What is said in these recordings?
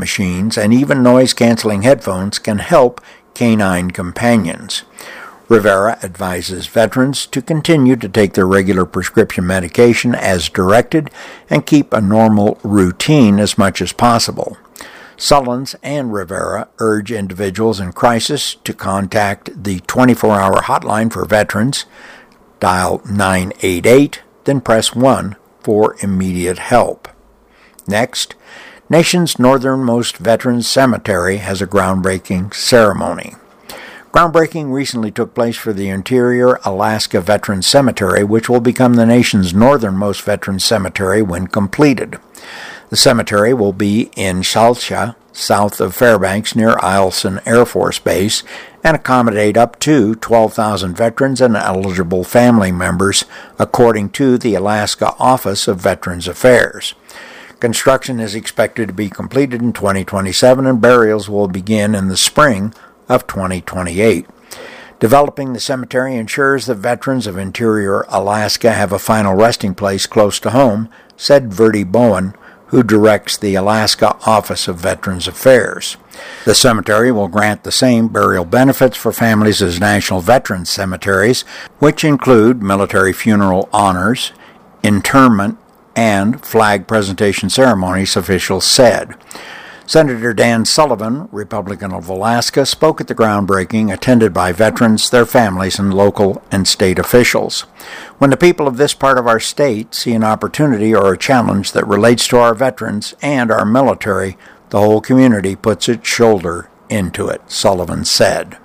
machines, and even noise-canceling headphones can help canine companions. Rivera advises veterans to continue to take their regular prescription medication as directed and keep a normal routine as much as possible. Sullins and Rivera urge individuals in crisis to contact the 24-hour hotline for veterans, dial 988, then press 1 for immediate help. Next, nation's northernmost Veterans Cemetery has a groundbreaking ceremony. Groundbreaking recently took place for the Interior Alaska Veterans Cemetery, which will become the nation's northernmost veterans cemetery when completed. The cemetery will be in Shalisha, south of Fairbanks, near Eielson Air Force Base, and accommodate up to 12,000 veterans and eligible family members, according to the Alaska Office of Veterans Affairs. Construction is expected to be completed in 2027, and burials will begin in the spring of 2028. Developing the cemetery ensures that veterans of Interior Alaska have a final resting place close to home, said Verdi Bowen, who directs the Alaska Office of Veterans Affairs. The cemetery will grant the same burial benefits for families as national veterans cemeteries, which include military funeral honors, interment, and flag presentation ceremonies, officials said. Senator Dan Sullivan, Republican of Alaska, spoke at the groundbreaking, attended by veterans, their families, and local and state officials. When the people of this part of our state see an opportunity or a challenge that relates to our veterans and our military, the whole community puts its shoulder into it, Sullivan said.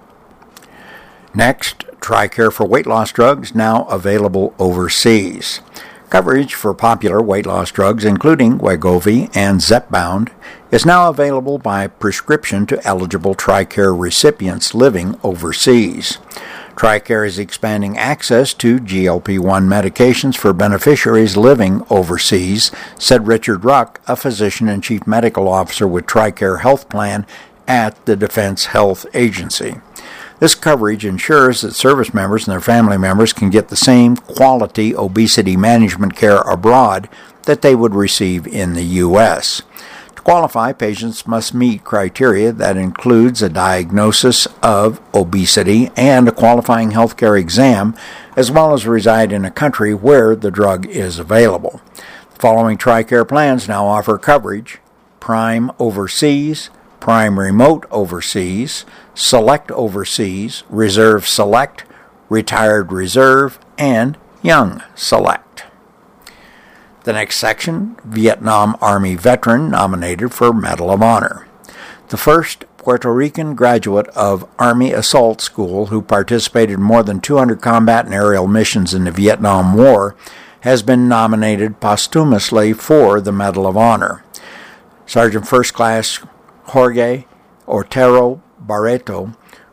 Next, TRICARE for weight loss drugs now available overseas. Coverage for popular weight loss drugs, including Wegovy and Zepbound, is now available by prescription to eligible TRICARE recipients living overseas. TRICARE is expanding access to GLP-1 medications for beneficiaries living overseas, said Richard Ruck, a physician and chief medical officer with TRICARE Health Plan at the Defense Health Agency. This coverage ensures that service members and their family members can get the same quality obesity management care abroad that they would receive in the U.S. To qualify, patients must meet criteria that includes a diagnosis of obesity and a qualifying healthcare exam, as well as reside in a country where the drug is available. The following TRICARE plans now offer coverage: Prime Overseas, Prime Remote Overseas, Select Overseas, Reserve Select, Retired Reserve, and Young Select. The next section, Vietnam Army veteran nominated for Medal of Honor. The first Puerto Rican graduate of Army Assault School who participated in more than 200 combat and aerial missions in the Vietnam War has been nominated posthumously for the Medal of Honor. Sergeant First Class Jorge Otero Barreto,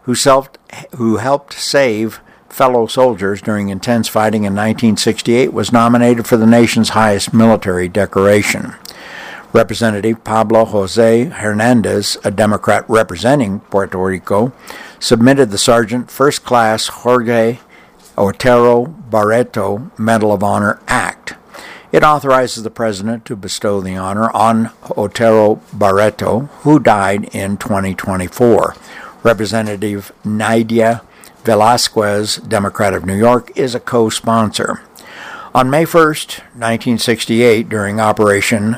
who helped save fellow soldiers during intense fighting in 1968, was nominated for the nation's highest military decoration. Representative Pablo Jose Hernandez, a Democrat representing Puerto Rico, submitted the Sergeant First Class Jorge Otero Barreto Medal of Honor Act. It authorizes the President to bestow the honor on Otero Barreto, who died in 2024. Representative Nydia Velasquez, Democrat of New York, is a co-sponsor. On May 1, 1968, during Operation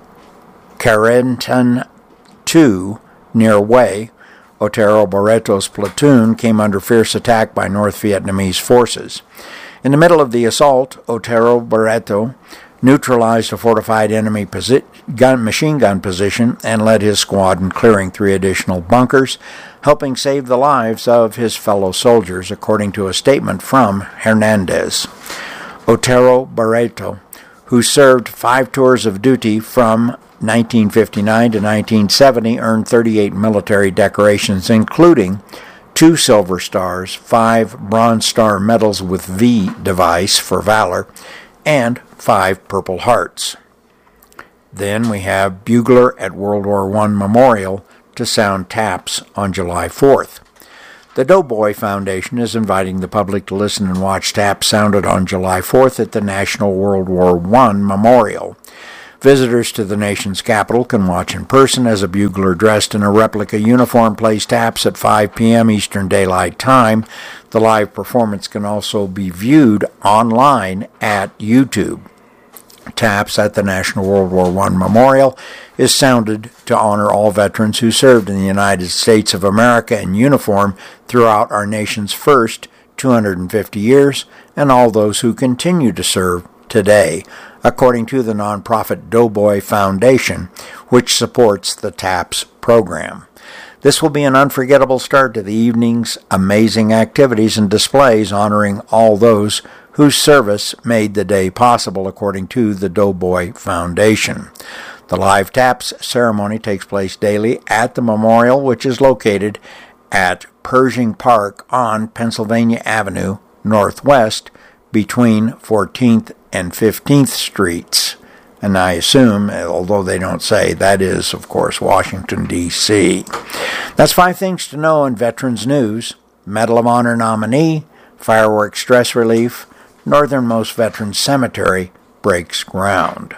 Carentan II near Hue, Otero Barreto's platoon came under fierce attack by North Vietnamese forces. In the middle of the assault, Otero Barreto neutralized a fortified enemy machine gun position and led his squad in clearing 3 additional bunkers, helping save the lives of his fellow soldiers, according to a statement from Hernandez. Otero Barreto, who served 5 tours of duty from 1959 to 1970, earned 38 military decorations, including 2 Silver Stars, 5 Bronze Star medals with V device for valor, and 5 Purple Hearts. Then we have Bugler at World War I Memorial to sound taps on July 4th. The Doughboy Foundation is inviting the public to listen and watch taps sounded on July 4th at the National World War I Memorial. Visitors to the nation's capital can watch in person as a bugler dressed in a replica uniform plays taps at 5 p.m. Eastern Daylight Time. The live performance can also be viewed online at YouTube. Taps at the National World War I Memorial is sounded to honor all veterans who served in the United States of America in uniform throughout our nation's first 250 years and all those who continue to serve today, according to the nonprofit Doughboy Foundation, which supports the TAPS program. This will be an unforgettable start to the evening's amazing activities and displays honoring all those whose service made the day possible, according to the Doughboy Foundation. The live TAPS ceremony takes place daily at the memorial, which is located at Pershing Park on Pennsylvania Avenue Northwest between 14th and 15th Streets. And I assume, although they don't say, that is, of course, Washington, D.C. That's 5 things to know in Veterans News. Medal of Honor nominee, fireworks stress relief, Northernmost Veterans Cemetery breaks ground.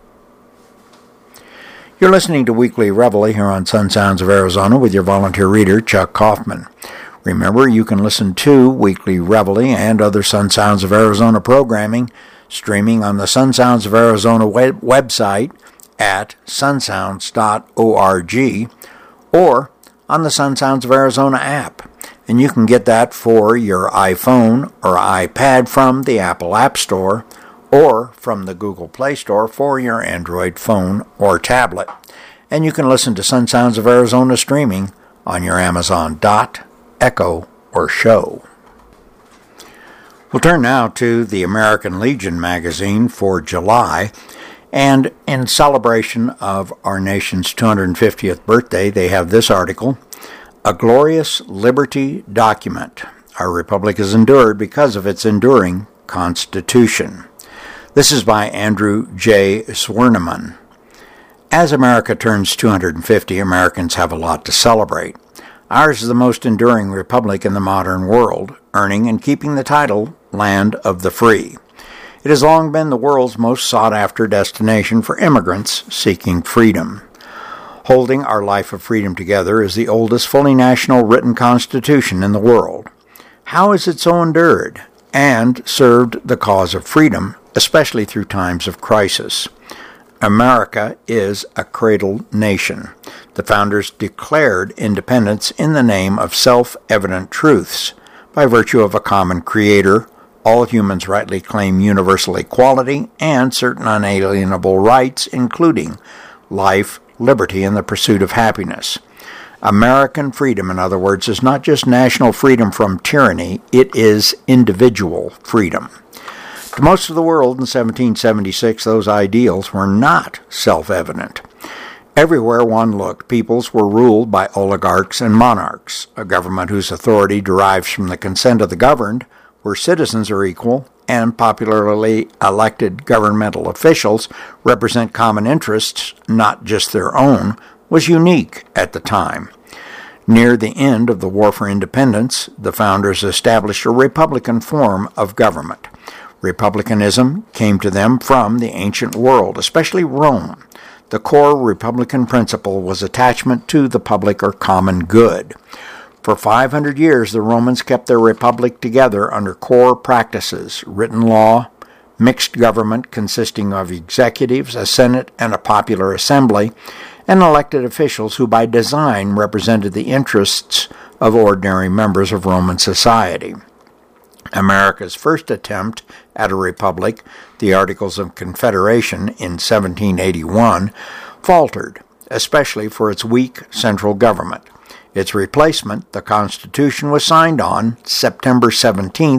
You're listening to Weekly Reveille here on Sun Sounds of Arizona with your volunteer reader, Chuck Kaufman. Remember, you can listen to Weekly Reveille and other Sun Sounds of Arizona programming streaming on the Sun Sounds of Arizona website at sunsounds.org or on the Sun Sounds of Arizona app. And you can get that for your iPhone or iPad from the Apple App Store or from the Google Play Store for your Android phone or tablet. And you can listen to Sun Sounds of Arizona streaming on your Amazon Dot, Echo, or Show. We'll turn now to the American Legion magazine for July. And in celebration of our nation's 250th birthday, they have this article, A Glorious Liberty Document. Our republic has endured because of its enduring Constitution. This is by Andrew J. Swerneman. As America turns 250, Americans have a lot to celebrate. Ours is the most enduring republic in the modern world, earning and keeping the title Land of the Free. It has long been the world's most sought-after destination for immigrants seeking freedom. Holding our life of freedom together is the oldest fully national written constitution in the world. How has it so endured and served the cause of freedom, especially through times of crisis? America is a cradle nation. The founders declared independence in the name of self-evident truths. By virtue of a common creator, all humans rightly claim universal equality and certain unalienable rights, including life, liberty, and the pursuit of happiness. American freedom, in other words, is not just national freedom from tyranny, it is individual freedom. To most of the world in 1776, those ideals were not self-evident. Everywhere one looked, peoples were ruled by oligarchs and monarchs, a government whose authority derives from the consent of the governed, where citizens are equal, and popularly elected governmental officials represent common interests, not just their own, was unique at the time. Near the end of the War for Independence, the founders established a republican form of government. Republicanism came to them from the ancient world, especially Rome. The core republican principle was attachment to the public or common good. For 500 years, the Romans kept their republic together under core practices, written law, mixed government consisting of executives, a senate, and a popular assembly, and elected officials who by design represented the interests of ordinary members of Roman society. America's first attempt at a republic, the Articles of Confederation in 1781, faltered, especially for its weak central government. Its replacement, the Constitution, was signed on September 17,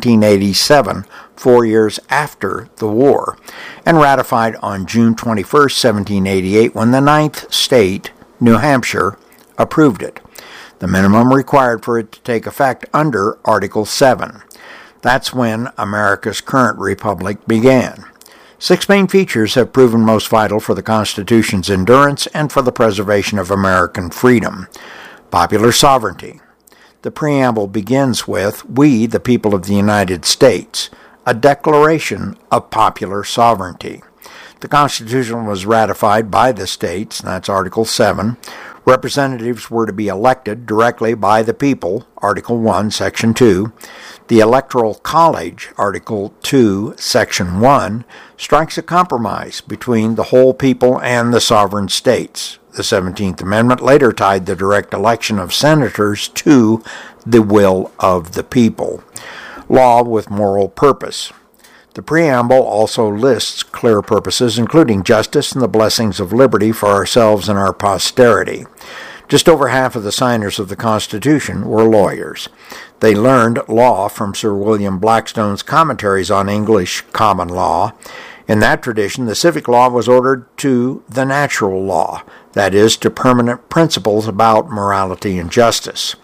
1787, 4 years after the war, and ratified on June 21, 1788, when the 9th state, New Hampshire, approved it. The minimum required for it to take effect under Article 7. That's when America's current republic began. 6 main features have proven most vital for the Constitution's endurance and for the preservation of American freedom. Popular sovereignty. The preamble begins with, "We, the people of the United States," a declaration of popular sovereignty. The Constitution was ratified by the states, that's Article 7. Representatives were to be elected directly by the people, Article 1, Section 2. The Electoral College, Article 2, Section 1, strikes a compromise between the whole people and the sovereign states. The 17th Amendment later tied the direct election of senators to the will of the people. Law with moral purpose. The preamble also lists clear purposes, including justice and the blessings of liberty for ourselves and our posterity. Just over half of the signers of the Constitution were lawyers. They learned law from Sir William Blackstone's commentaries on English common law. In that tradition, the civic law was ordered to the natural law, that is, to permanent principles about morality and justice.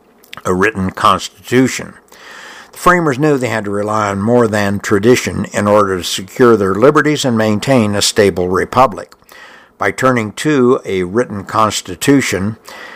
A written constitution. The framers knew they had to rely on more than tradition in order to secure their liberties and maintain a stable republic. By turning to a written constitution,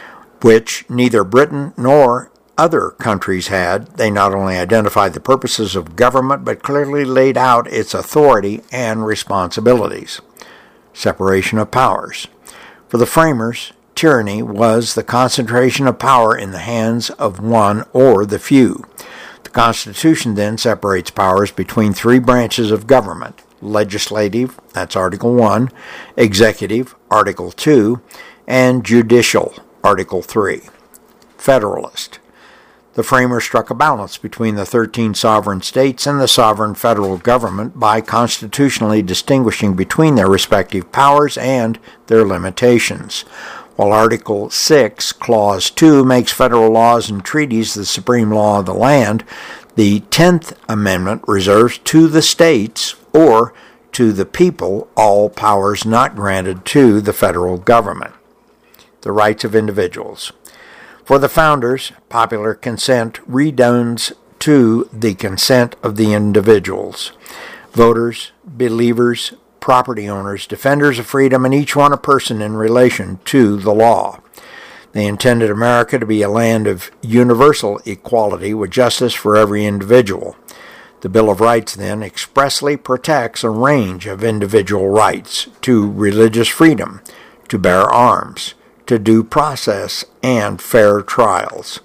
which neither Britain nor other countries had, they not only identified the purposes of government, but clearly laid out its authority and responsibilities. Separation of powers. For the framers, tyranny was the concentration of power in the hands of one or the few. The Constitution then separates powers between three branches of government: legislative, that's Article 1, executive, Article 2, and judicial, Article 3. Federalist. The framers struck a balance between the 13 sovereign states and the sovereign federal government by constitutionally distinguishing between their respective powers and their limitations. While Article 6, Clause 2 makes federal laws and treaties the supreme law of the land, the 10th Amendment reserves to the states or to the people all powers not granted to the federal government. The rights of individuals. For the founders, popular consent redounds to the consent of the individuals. Voters, believers, property owners, defenders of freedom, and each one a person in relation to the law. They intended America to be a land of universal equality with justice for every individual. The Bill of Rights, then, expressly protects a range of individual rights to religious freedom, to bear arms, to due process, and fair trials.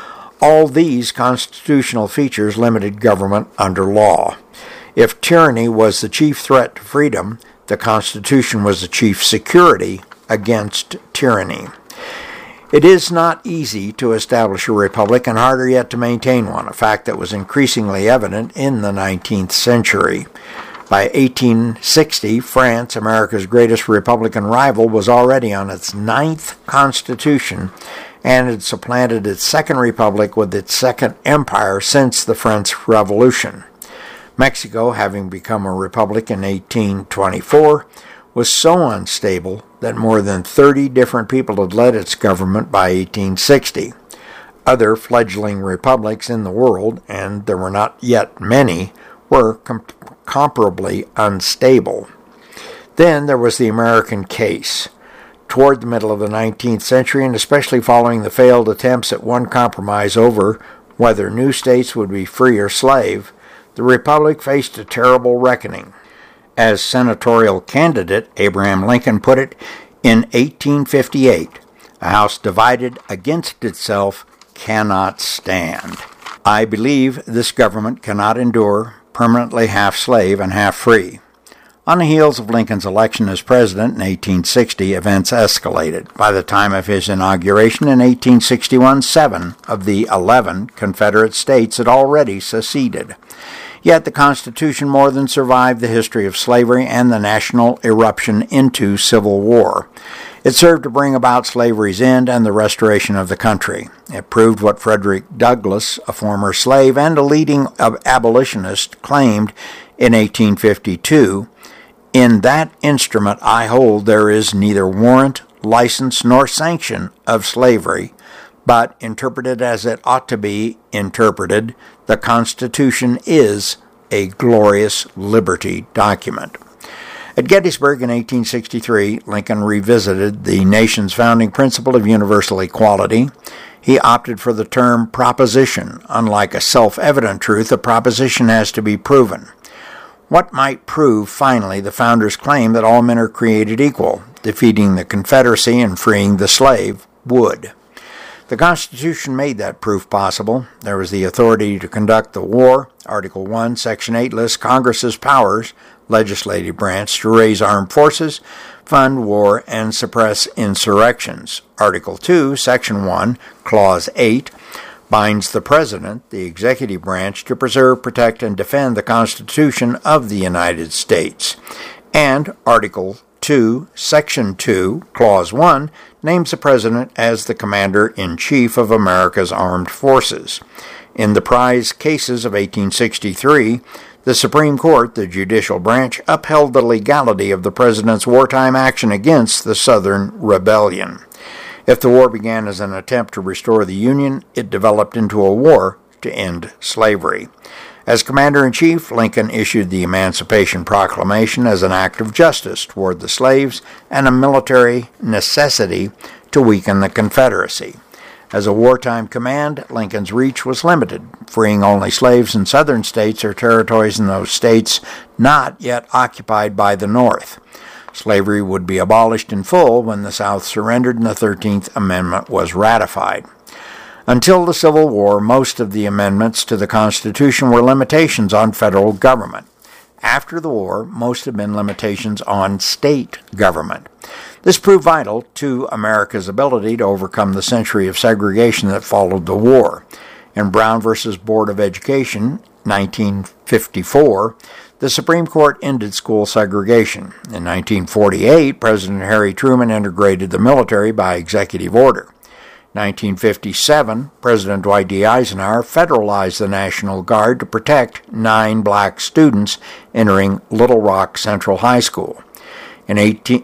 All these constitutional features limited government under law. If tyranny was the chief threat to freedom, the Constitution was the chief security against tyranny. It is not easy to establish a republic and harder yet to maintain one, a fact that was increasingly evident in the 19th century. By 1860, France, America's greatest Republican rival, was already on its 9th constitution and had supplanted its second republic with its second empire since the French Revolution. Mexico, having become a republic in 1824, was so unstable that more than 30 different people had led its government by 1860. Other fledgling republics in the world, and there were not yet many, were comparably unstable. Then there was the American case. Toward the middle of the 19th century, and especially following the failed attempts at one compromise over whether new states would be free or slave, the Republic faced a terrible reckoning. As senatorial candidate Abraham Lincoln put it in 1858, "A house divided against itself cannot stand." I believe this government cannot endure permanently half slave and half free. On the heels of Lincoln's election as president in 1860, events escalated. By the time of his inauguration in 1861, 7 of the 11 Confederate states had already seceded. Yet the Constitution more than survived the history of slavery and the national eruption into civil war. It served to bring about slavery's end and the restoration of the country. It proved what Frederick Douglass, a former slave and a leading abolitionist, claimed in 1852. "In that instrument I hold there is neither warrant, license, nor sanction of slavery, but interpreted as it ought to be interpreted, the Constitution is a glorious liberty document." At Gettysburg in 1863, Lincoln revisited the nation's founding principle of universal equality. He opted for the term proposition. Unlike a self-evident truth, a proposition has to be proven. What might prove finally the founders' claim that all men are created equal? Defeating the Confederacy and freeing the slave would. The Constitution made that proof possible. There was the authority to conduct the war. Article 1, Section 8 lists Congress's powers, legislative branch, to raise armed forces, fund war, and suppress insurrections. Article 2, Section 1, Clause 8, binds the President, the executive branch, to preserve, protect, and defend the Constitution of the United States. And Article 2, Section 2, Clause 1, names the President as the Commander-in-Chief of America's Armed Forces. In the prize cases of 1863, the Supreme Court, the judicial branch, upheld the legality of the President's wartime action against the Southern Rebellion. If the war began as an attempt to restore the Union, it developed into a war to end slavery. As Commander-in-Chief, Lincoln issued the Emancipation Proclamation as an act of justice toward the slaves and a military necessity to weaken the Confederacy. As a wartime command, Lincoln's reach was limited, freeing only slaves in southern states or territories in those states not yet occupied by the North. Slavery would be abolished in full when the South surrendered and the 13th Amendment was ratified. Until the Civil War, most of the amendments to the Constitution were limitations on federal government. After the war, most have been limitations on state government. This proved vital to America's ability to overcome the century of segregation that followed the war. In Brown v. Board of Education, 1954, the Supreme Court ended school segregation. In 1948, President Harry Truman integrated the military by executive order. 1957, President Dwight D. Eisenhower federalized the National Guard to protect 9 black students entering Little Rock Central High School. In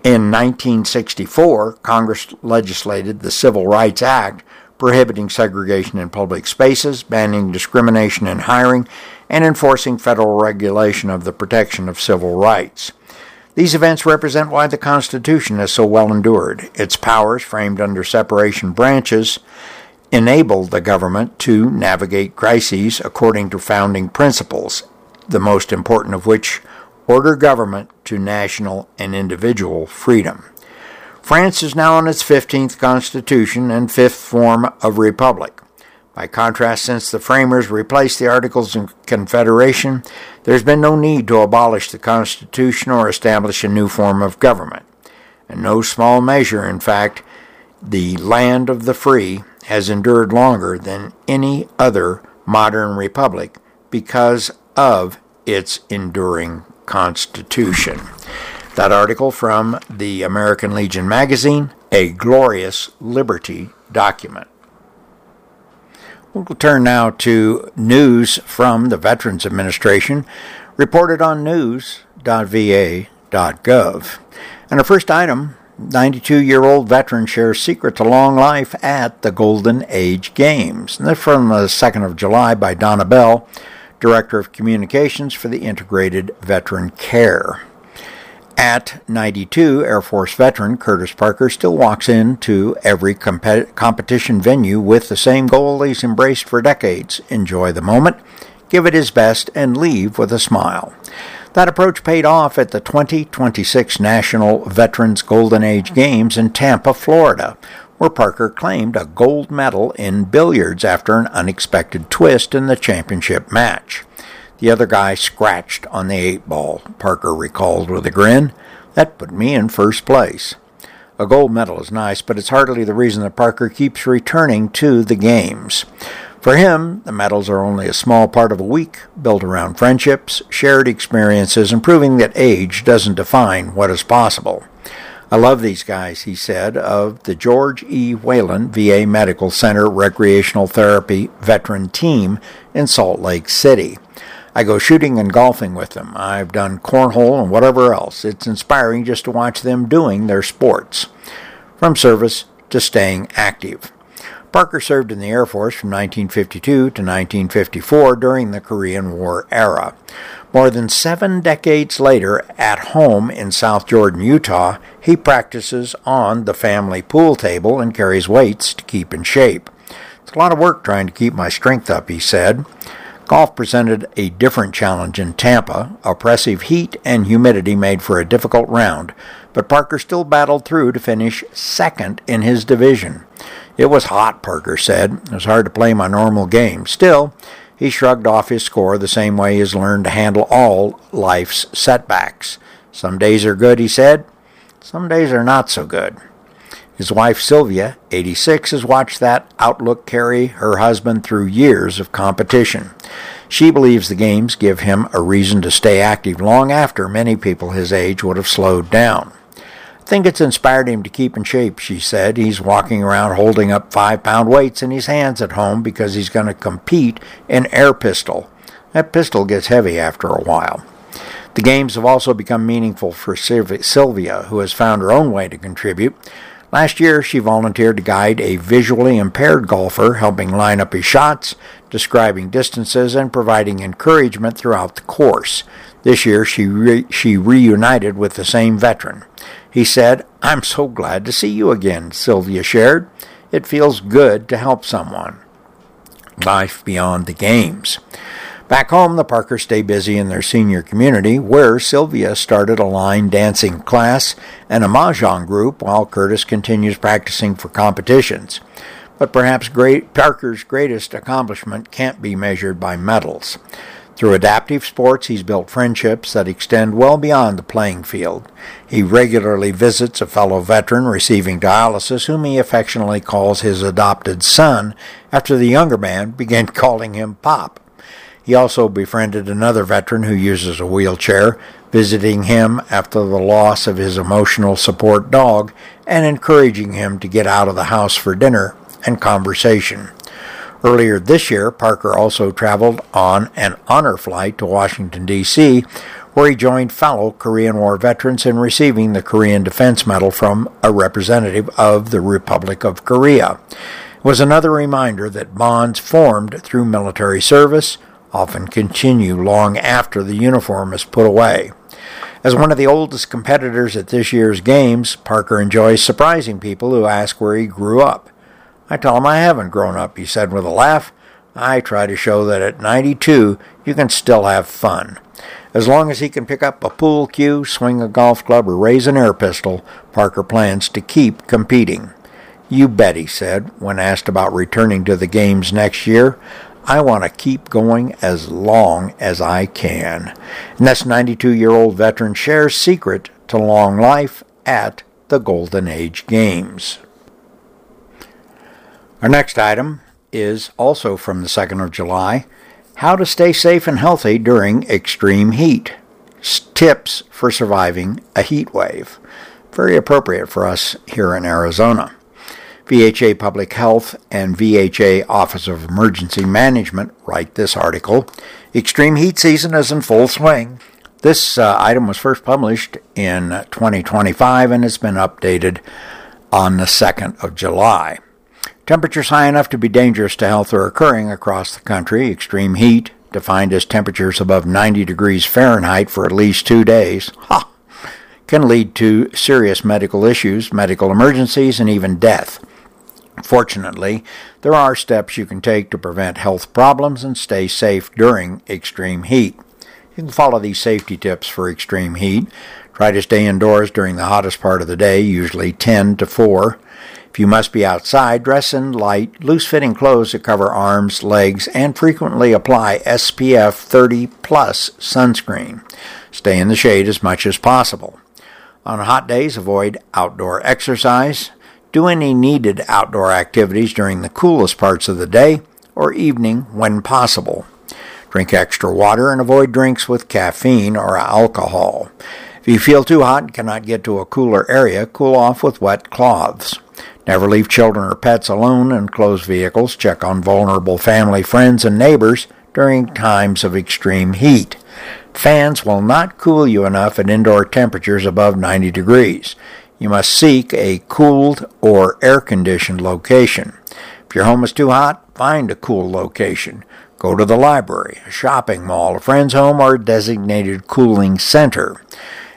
1964, Congress legislated the Civil Rights Act, prohibiting segregation in public spaces, banning discrimination in hiring, and enforcing federal regulation of the protection of civil rights. These events represent why the Constitution is so well endured. Its powers, framed under separation branches, enable the government to navigate crises according to founding principles, the most important of which order government to national and individual freedom. France is now on its 15th constitution and 5th form of republic. By contrast, since the framers replaced the Articles of Confederation, there's been no need to abolish the Constitution or establish a new form of government. In no small measure, in fact, the land of the free has endured longer than any other modern republic because of its enduring Constitution. That article from the American Legion magazine, A Glorious Liberty Document. We'll turn now to news from the Veterans Administration, reported on news.va.gov. And our first item, 92-year-old veteran shares secret to long life at the Golden Age Games. And that's from the 2nd of July by Donna Bell, Director of Communications for the Integrated Veteran Care. At 92, Air Force veteran Curtis Parker still walks into every competition venue with the same goal he's embraced for decades: enjoy the moment, give it his best, and leave with a smile. That approach paid off at the 2026 National Veterans Golden Age Games in Tampa, Florida, where Parker claimed a gold medal in billiards after an unexpected twist in the championship match. The other guy scratched on the 8-ball, Parker recalled with a grin. That put me in first place. A gold medal is nice, but it's hardly the reason that Parker keeps returning to the games. For him, the medals are only a small part of a week built around friendships, shared experiences, and proving that age doesn't define what is possible. I love these guys, he said, of the George E. Whalen VA Medical Center Recreational Therapy Veteran Team in Salt Lake City. I go shooting and golfing with them. I've done cornhole and whatever else. It's inspiring just to watch them doing their sports. From service to staying active. Parker served in the Air Force from 1952 to 1954 during the Korean War era. More than 7 decades later, at home in South Jordan, Utah, he practices on the family pool table and carries weights to keep in shape. It's a lot of work trying to keep my strength up, he said. Golf presented a different challenge in Tampa. Oppressive heat and humidity made for a difficult round, but Parker still battled through to finish second in his division. It was hot, Parker said. It was hard to play my normal game. Still, he shrugged off his score the same way he has learned to handle all life's setbacks. Some days are good, he said. Some days are not so good. His wife, Sylvia, 86, has watched that outlook carry her husband through years of competition. She believes the games give him a reason to stay active long after many people his age would have slowed down. I think it's inspired him to keep in shape, she said. He's walking around holding up 5-pound weights in his hands at home because he's going to compete in air pistol. That pistol gets heavy after a while. The games have also become meaningful for Sylvia, who has found her own way to contribute. Last year, she volunteered to guide a visually impaired golfer, helping line up his shots, describing distances, and providing encouragement throughout the course. This year, she reunited with the same veteran. He said, "I'm so glad to see you again," Sylvia shared. "It feels good to help someone." Life beyond the games. Back home, the Parkers stay busy in their senior community, where Sylvia started a line dancing class and a mahjong group while Curtis continues practicing for competitions. But perhaps Parker's greatest accomplishment can't be measured by medals. Through adaptive sports, he's built friendships that extend well beyond the playing field. He regularly visits a fellow veteran receiving dialysis, whom he affectionately calls his adopted son, after the younger man began calling him Pop. He also befriended another veteran who uses a wheelchair, visiting him after the loss of his emotional support dog and encouraging him to get out of the house for dinner and conversation. Earlier this year, Parker also traveled on an honor flight to Washington, D.C., where he joined fellow Korean War veterans in receiving the Korean Defense Medal from a representative of the Republic of Korea. It was another reminder that bonds formed through military service often continue long after the uniform is put away. As one of the oldest competitors at this year's games, Parker enjoys surprising people who ask where he grew up. "I tell him I haven't grown up," he said with a laugh. "I try to show that at 92 you can still have fun." As long as he can pick up a pool cue, swing a golf club, or raise an air pistol, Parker plans to keep competing. "You bet," he said, when asked about returning to the games next year. "I want to keep going as long as I can." And that's 92-year-old veteran Cher's secret to long life at the Golden Age Games. Our next item is also from the 2nd of July, how to stay safe and healthy during extreme heat. Tips for surviving a heat wave. Very appropriate for us here in Arizona. VHA Public Health and VHA Office of Emergency Management write this article. Extreme heat season is in full swing. This item was first published in 2025 and has been updated on the 2nd of July. Temperatures high enough to be dangerous to health are occurring across the country. Extreme heat, defined as temperatures above 90 degrees Fahrenheit for at least 2 days, can lead to serious medical issues, medical emergencies, and even death. Fortunately, there are steps you can take to prevent health problems and stay safe during extreme heat. You can follow these safety tips for extreme heat. Try to stay indoors during the hottest part of the day, usually 10 to 4. If you must be outside, dress in light, loose-fitting clothes that cover arms, legs, and frequently apply SPF 30+ sunscreen. Stay in the shade as much as possible. On hot days, avoid outdoor exercise. Do any needed outdoor activities during the coolest parts of the day or evening when possible. Drink extra water and avoid drinks with caffeine or alcohol. If you feel too hot and cannot get to a cooler area, cool off with wet cloths. Never leave children or pets alone in closed vehicles. Check on vulnerable family, friends, and neighbors during times of extreme heat. Fans will not cool you enough at indoor temperatures above 90 degrees. You must seek a cooled or air-conditioned location. If your home is too hot, find a cool location. Go to the library, a shopping mall, a friend's home, or a designated cooling center.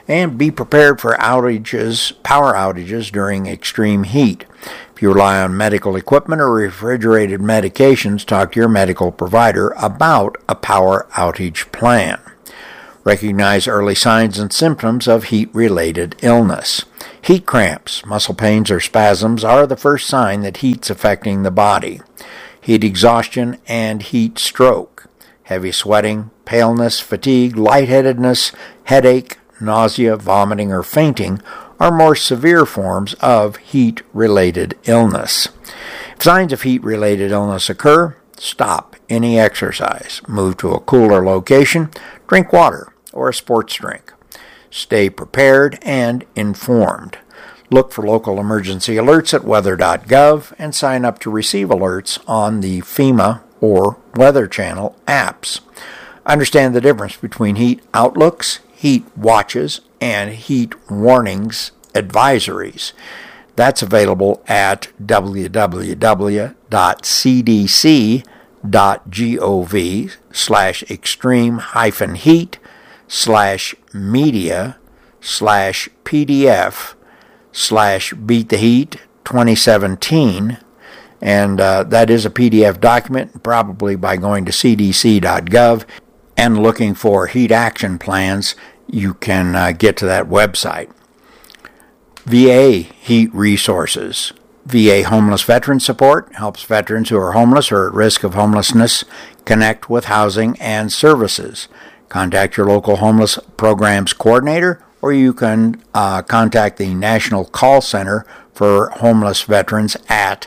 and be prepared for power outages during extreme heat. If you rely on medical equipment or refrigerated medications, talk to your medical provider about a power outage plan. Recognize early signs and symptoms of heat-related illness. Heat cramps, muscle pains, or spasms are the first sign that heat's affecting the body. Heat exhaustion and heat stroke. Heavy sweating, paleness, fatigue, lightheadedness, headache, nausea, vomiting, or fainting are more severe forms of heat-related illness. If signs of heat-related illness occur, stop any exercise. Move to a cooler location. Drink water or a sports drink. Stay prepared and informed. Look for local emergency alerts at weather.gov and sign up to receive alerts on the FEMA or Weather Channel apps. Understand the difference between heat outlooks, heat watches, and heat warnings advisories. That's available at www.cdc.gov/extreme-heat/media/PDF/Beat the Heat 2017, and that is a PDF document, probably by going to cdc.gov and looking for heat action plans, you can get to that website. VA Heat Resources. VA Homeless Veteran Support helps veterans who are homeless or at risk of homelessness connect with housing and services. Contact your local homeless programs coordinator, or you can contact the National Call Center for Homeless Veterans at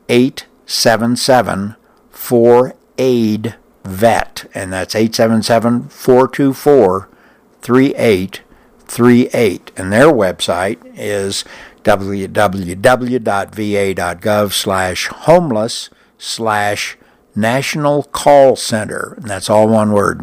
877-4AID-VET, and that's 877-424-3838, and their website is www.va.gov/homeless/National Call Center, and that's all one word,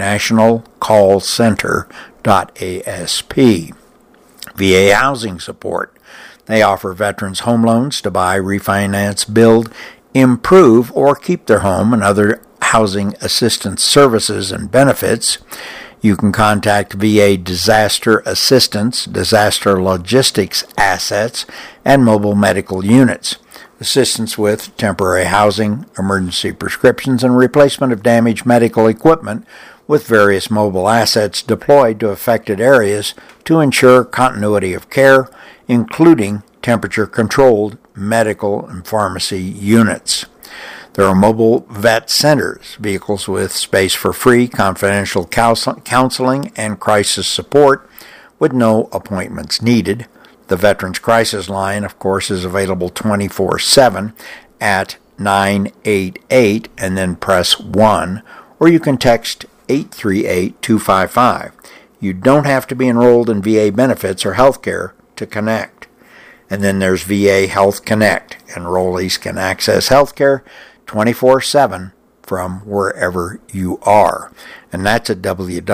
nationalcallcenter.asp. VA Housing Support. They offer veterans home loans to buy, refinance, build, improve, or keep their home and other housing assistance services and benefits. You can contact VA Disaster Assistance, Disaster Logistics Assets, and Mobile Medical Units. Assistance with temporary housing, emergency prescriptions, and replacement of damaged medical equipment with various mobile assets deployed to affected areas to ensure continuity of care, including temperature-controlled medical and pharmacy units. There are mobile vet centers, vehicles with space for free, confidential counseling, and crisis support with no appointments needed. The Veterans Crisis Line, of course, is available 24/7 at 988 and then press 1, or you can text 838-255. You don't have to be enrolled in VA benefits or health care to connect. And then there's VA Health Connect. Enrollees can access health care 24/7 from wherever you are. And that's at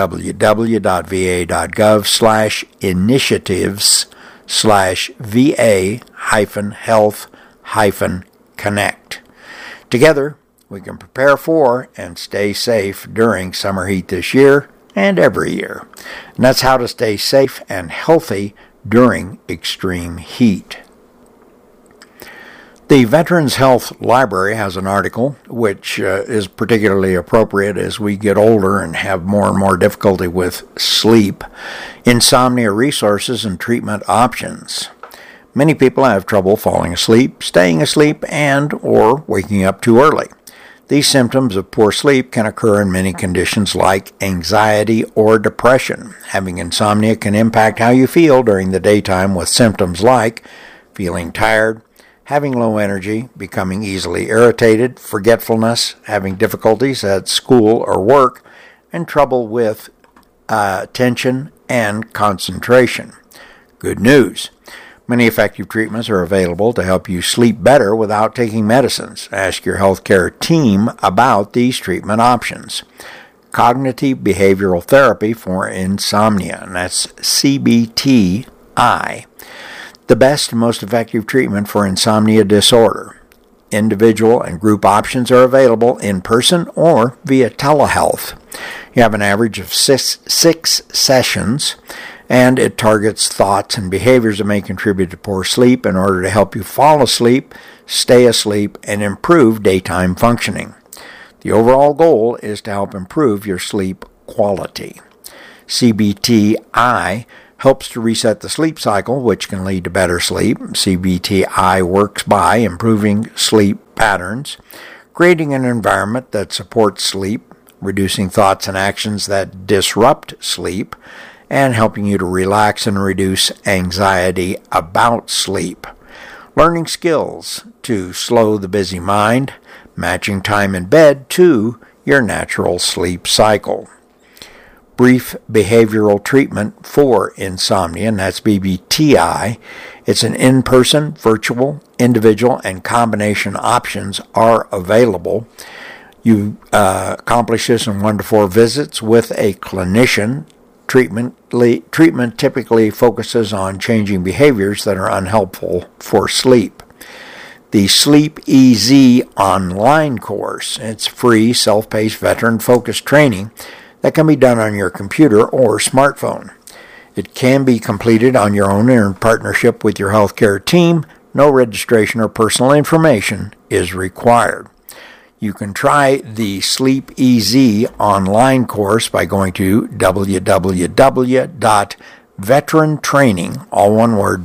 www.va.gov/initiatives/VA-health-connect. Together, we can prepare for and stay safe during summer heat this year and every year. And that's how to stay safe and healthy during extreme heat. The Veterans Health Library has an article which is particularly appropriate as we get older and have more and more difficulty with sleep. Insomnia resources and treatment options. Many people have trouble falling asleep, staying asleep, and or waking up too early. These symptoms of poor sleep can occur in many conditions like anxiety or depression. Having insomnia can impact how you feel during the daytime with symptoms like feeling tired, having low energy, becoming easily irritated, forgetfulness, having difficulties at school or work, and trouble with attention and concentration. Good news. Many effective treatments are available to help you sleep better without taking medicines. Ask your healthcare team about these treatment options. Cognitive behavioral therapy for insomnia, and that's CBTI. The best and most effective treatment for insomnia disorder. Individual and group options are available in person or via telehealth. You have an average of six sessions, and it targets thoughts and behaviors that may contribute to poor sleep in order to help you fall asleep, stay asleep, and improve daytime functioning. The overall goal is to help improve your sleep quality. CBTI helps to reset the sleep cycle, which can lead to better sleep. CBTI works by improving sleep patterns, creating an environment that supports sleep, reducing thoughts and actions that disrupt sleep, and helping you to relax and reduce anxiety about sleep. Learning skills to slow the busy mind, matching time in bed to your natural sleep cycle. Brief behavioral treatment for insomnia, and that's BBTI. It's an in-person, virtual, individual, and combination options are available. You accomplish this in 1 to 4 visits with a clinician. Treatment typically focuses on changing behaviors that are unhelpful for sleep. The Sleep EZ online course. It's free, self-paced, veteran-focused training that can be done on your computer or smartphone. It can be completed on your own or in partnership with your healthcare team. No registration or personal information is required. You can try the Sleep EZ online course by going to www.veterantraining, all one word,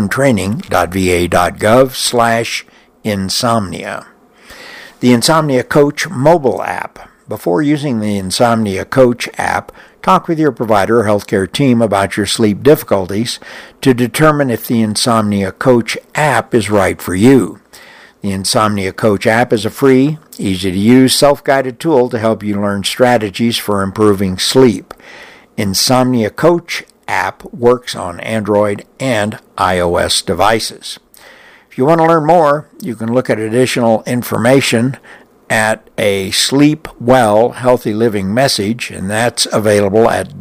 veterantraining.va.gov/insomnia. The Insomnia Coach mobile app. Before using the Insomnia Coach app, talk with your provider or healthcare team about your sleep difficulties to determine if the Insomnia Coach app is right for you. The Insomnia Coach app is a free, easy-to-use, self-guided tool to help you learn strategies for improving sleep. Insomnia Coach app works on Android and iOS devices. If you want to learn more, you can look at additional information at a Sleep Well Healthy Living message, and that's available at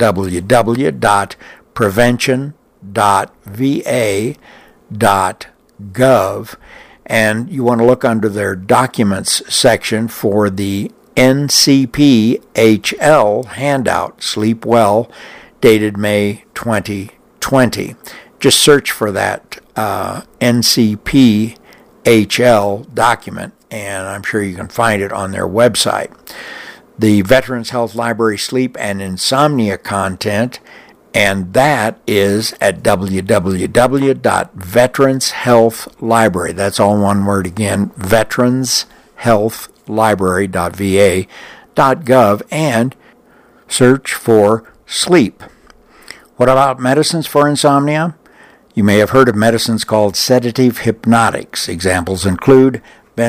www.prevention.va.gov. And you want to look under their documents section for the NCPHL handout, Sleep Well, dated May 2020. Just search for that NCPHL document, and I'm sure you can find it on their website. The Veterans Health Library Sleep and Insomnia content, and that is at www.veteranshealthlibrary. That's all one word again, veteranshealthlibrary.va.gov, and search for sleep. What about medicines for insomnia? You may have heard of medicines called sedative hypnotics. Examples include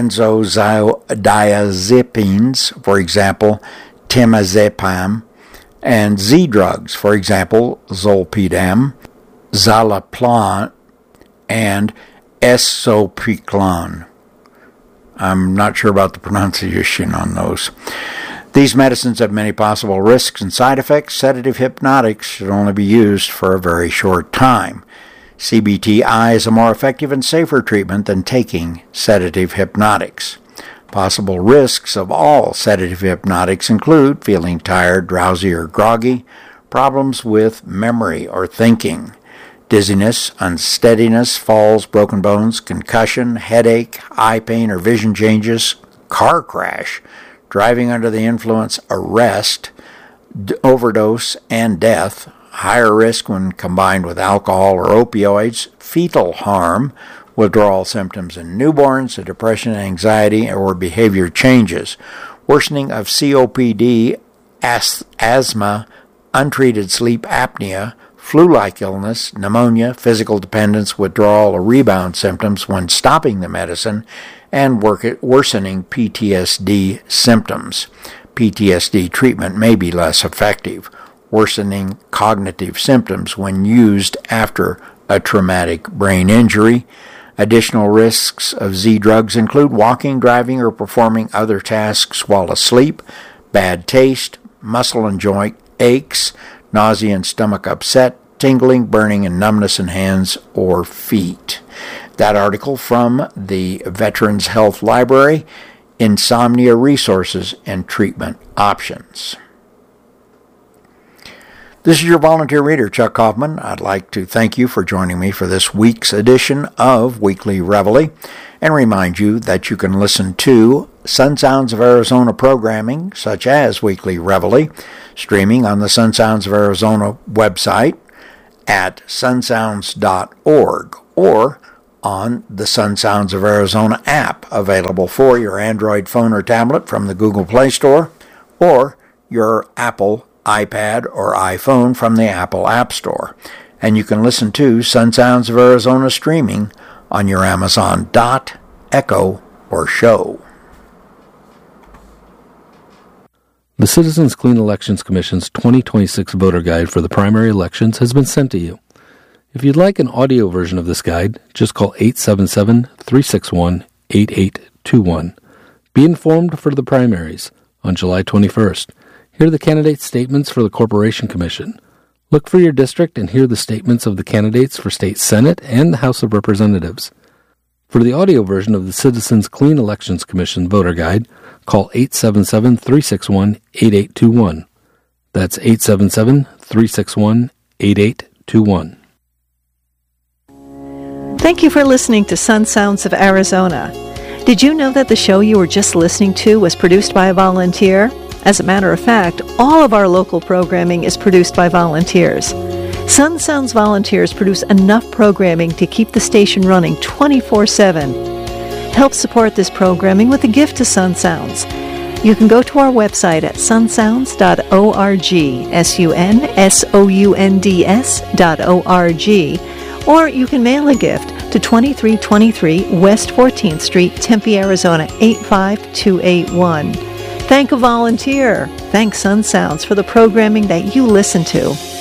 benzodiazepines, for example, temazepam, and Z-drugs, for example, zolpidem, zaloplan, and esopiclon. I'm not sure about the pronunciation on those. These medicines have many possible risks and side effects. Sedative hypnotics should only be used for a very short time. CBTI is a more effective and safer treatment than taking sedative hypnotics. Possible risks of all sedative hypnotics include feeling tired, drowsy, or groggy, problems with memory or thinking, dizziness, unsteadiness, falls, broken bones, concussion, headache, eye pain or vision changes, car crash, driving under the influence, arrest, overdose, and death, higher risk when combined with alcohol or opioids, fetal harm, withdrawal symptoms in newborns, depression, anxiety, or behavior changes, worsening of COPD, asthma, untreated sleep apnea, flu-like illness, pneumonia, physical dependence, withdrawal or rebound symptoms when stopping the medicine, and worsening PTSD symptoms. PTSD treatment may be less effective. Worsening cognitive symptoms when used after a traumatic brain injury. Additional risks of Z-drugs include walking, driving, or performing other tasks while asleep, bad taste, muscle and joint aches, nausea and stomach upset, tingling, burning, and numbness in hands or feet. That article from the Veterans Health Library, Insomnia Resources and Treatment Options. This is your volunteer reader, Chuck Kaufman. I'd like to thank you for joining me for this week's edition of Weekly Reveille and remind you that you can listen to Sun Sounds of Arizona programming, such as Weekly Reveille, streaming on the Sun Sounds of Arizona website at sunsounds.org or on the Sun Sounds of Arizona app, available for your Android phone or tablet from the Google Play Store, or your Apple iPad or iPhone from the Apple App Store. And you can listen to Sun Sounds of Arizona streaming on your Amazon Dot, Echo, or Show. The Citizens Clean Elections Commission's 2026 voter guide for the primary elections has been sent to you. If you'd like an audio version of this guide, just call 877-361-8821. Be informed for the primaries on July 21st. Hear the candidate statements for the Corporation Commission. Look for your district and hear the statements of the candidates for State Senate and the House of Representatives. For the audio version of the Citizens Clean Elections Commission voter guide, call 877-361-8821. That's 877-361-8821. Thank you for listening to Sun Sounds of Arizona. Did you know that the show you were just listening to was produced by a volunteer? As a matter of fact, all of our local programming is produced by volunteers. Sun Sounds volunteers produce enough programming to keep the station running 24/7. Help support this programming with a gift to Sun Sounds. You can go to our website at sunsounds.org, sunsounds.org, or you can mail a gift to 2323 West 14th Street, Tempe, Arizona 85281. Thank a volunteer. Thank Sun Sounds for the programming that you listen to.